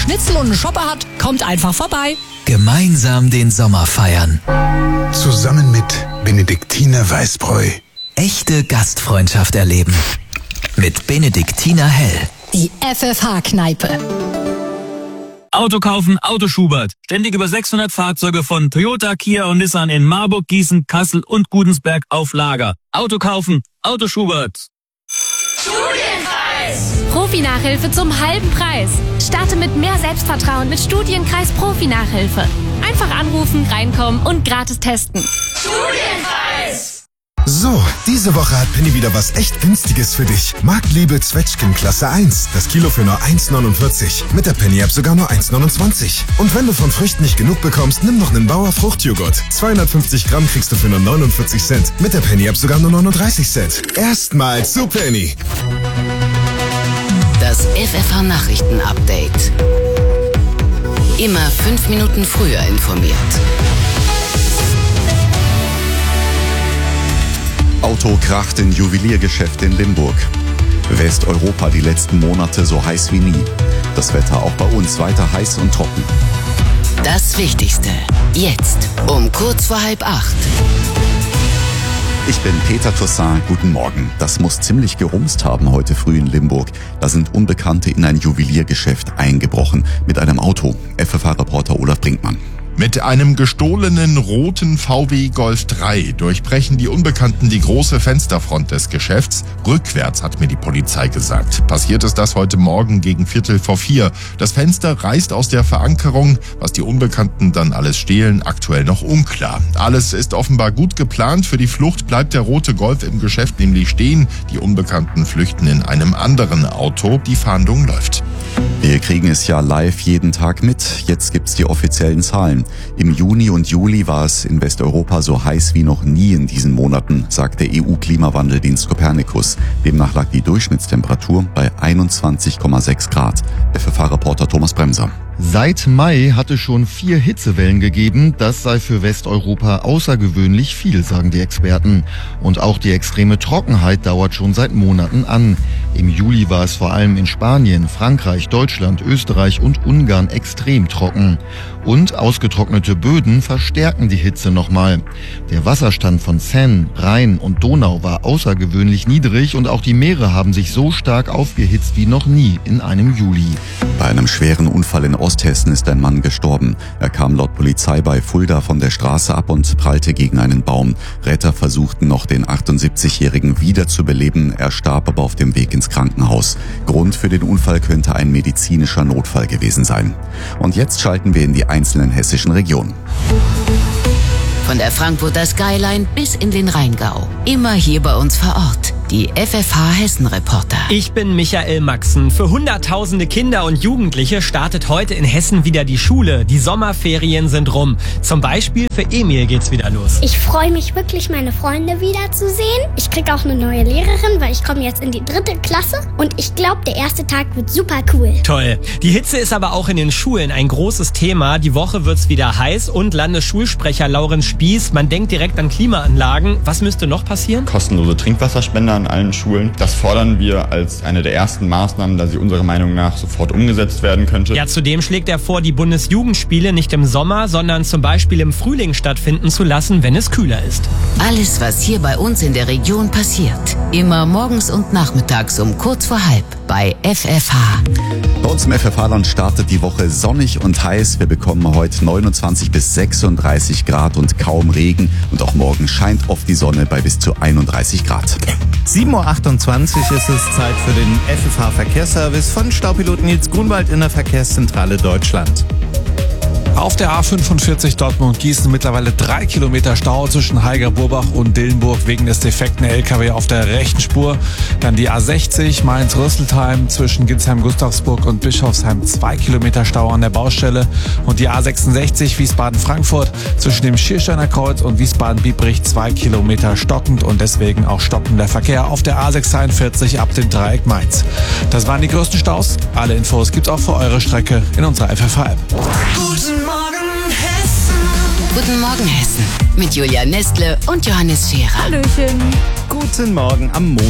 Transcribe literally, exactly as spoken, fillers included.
Schnitzel und einen Shopper hat, kommt einfach vorbei. Gemeinsam den Sommer feiern. Zusammen mit Benediktiner Weißbräu. Echte Gastfreundschaft erleben. Mit Benediktiner Hell. Die F F H-Kneipe. Auto kaufen, Auto Schubert. Ständig über sechshundert Fahrzeuge von Toyota, Kia und Nissan in Marburg, Gießen, Kassel und Gudensberg auf Lager. Auto kaufen, Auto Schubert. Studienkreis! Profi-Nachhilfe zum halben Preis. Starte mit mehr Selbstvertrauen mit Studienkreis Profi-Nachhilfe. Einfach anrufen, reinkommen und gratis testen. Studienkreis! So, diese Woche hat Penny wieder was echt Günstiges für dich. Marktliebe Zwetschgen Klasse eins. Das Kilo für nur eins neunundvierzig. Mit der Penny-App sogar nur eins neunundzwanzig. Und wenn du von Früchten nicht genug bekommst, nimm noch einen Bauer Fruchtjoghurt. zweihundertfünfzig Gramm kriegst du für nur neunundvierzig Cent. Mit der Penny-App sogar nur neununddreißig Cent. Erstmals zu Penny. Das F F H-Nachrichten-Update. Immer fünf Minuten früher informiert. Auto kracht in Juweliergeschäfte in Limburg. Westeuropa die letzten Monate so heiß wie nie. Das Wetter auch bei uns weiter heiß und trocken. Das Wichtigste. Jetzt um kurz vor halb acht. Ich bin Peter Toussaint, guten Morgen. Das muss ziemlich gerumst haben heute früh in Limburg. Da sind Unbekannte in ein Juweliergeschäft eingebrochen mit einem Auto. F F H-Reporter Olaf Brinkmann. Mit einem gestohlenen roten V W Golf drei durchbrechen die Unbekannten die große Fensterfront des Geschäfts. Rückwärts, hat mir die Polizei gesagt. Passiert ist das heute Morgen gegen Viertel vor vier. Das Fenster reißt aus der Verankerung. Was die Unbekannten dann alles stehlen, aktuell noch unklar. Alles ist offenbar gut geplant. Für die Flucht bleibt der rote Golf im Geschäft nämlich stehen. Die Unbekannten flüchten in einem anderen Auto. Die Fahndung läuft. Wir kriegen es ja live jeden Tag mit. Jetzt gibt's die offiziellen Zahlen. Im Juni und Juli war es in Westeuropa so heiß wie noch nie in diesen Monaten, sagt der E U-Klimawandeldienst Copernicus. Demnach lag die Durchschnittstemperatur bei einundzwanzig Komma sechs Grad. F F H-Reporter Thomas Bremser. Seit Mai hatte schon vier Hitzewellen gegeben. Das sei für Westeuropa außergewöhnlich viel, sagen die Experten. Und auch die extreme Trockenheit dauert schon seit Monaten an. Im Juli war es vor allem in Spanien, Frankreich, Deutschland, Österreich und Ungarn extrem trocken. Und ausgetrocknete Böden verstärken die Hitze nochmal. Der Wasserstand von Seine, Rhein und Donau war außergewöhnlich niedrig und auch die Meere haben sich so stark aufgehitzt wie noch nie in einem Juli. Bei einem schweren Unfall in Osthessen ist ein Mann gestorben. Er kam laut Polizei bei Fulda von der Straße ab und prallte gegen einen Baum. Retter versuchten noch, den achtundsiebzigjährigen wiederzubeleben. Er starb aber auf dem Weg ins Krankenhaus. Grund für den Unfall könnte ein medizinischer Notfall gewesen sein. Und jetzt schalten wir in die einzelnen hessischen Regionen. Von der Frankfurter Skyline bis in den Rheingau. Immer hier bei uns vor Ort. Die F F H-Hessen-Reporter. Ich bin Michael Maxen. Für hunderttausende Kinder und Jugendliche startet heute in Hessen wieder die Schule. Die Sommerferien sind rum. Zum Beispiel für Emil geht's wieder los. Ich freue mich wirklich, meine Freunde wiederzusehen. Ich kriege auch eine neue Lehrerin, weil ich komme jetzt in die dritte Klasse. Und ich glaube, der erste Tag wird super cool. Toll. Die Hitze ist aber auch in den Schulen ein großes Thema. Die Woche wird's wieder heiß und Landesschulsprecher Laurenz Spieß, man denkt direkt an Klimaanlagen. Was müsste noch passieren? Kostenlose Trinkwasserspender an allen Schulen. Das fordern wir als eine der ersten Maßnahmen, da sie unserer Meinung nach sofort umgesetzt werden könnte. Ja, zudem schlägt er vor, die Bundesjugendspiele nicht im Sommer, sondern zum Beispiel im Frühling stattfinden zu lassen, wenn es kühler ist. Alles, was hier bei uns in der Region passiert. Immer morgens und nachmittags um kurz vor halb bei F F H. Bei uns im F F H-Land startet die Woche sonnig und heiß. Wir bekommen heute neunundzwanzig bis sechsunddreißig Grad und kaum Regen. Und auch morgen scheint oft die Sonne bei bis zu einunddreißig Grad. sieben Uhr achtundzwanzig ist es Zeit für den F F H-Verkehrsservice von Staupilot Nils Grunwald in der Verkehrszentrale Deutschland. Auf der A fünfundvierzig Dortmund-Gießen mittlerweile drei Kilometer Stau zwischen Heiger-Burbach und Dillenburg wegen des defekten L K W auf der rechten Spur. Dann die A sechzig Mainz-Rüsselsheim zwischen Ginsheim-Gustavsburg und Bischofsheim zwei Kilometer Stau an der Baustelle. Und die A sechsundsechzig Wiesbaden-Frankfurt zwischen dem Schiersteiner Kreuz und Wiesbaden-Biebrich zwei Kilometer stockend und deswegen auch stockender Verkehr auf der A sechsundvierzig ab dem Dreieck Mainz. Das waren die größten Staus. Alle Infos gibt's auch für eure Strecke in unserer F F H-App. Guten Morgen Hessen. Guten Morgen Hessen mit Julia Nestle und Johannes Scherer. Hallöchen. Guten Morgen am Montag.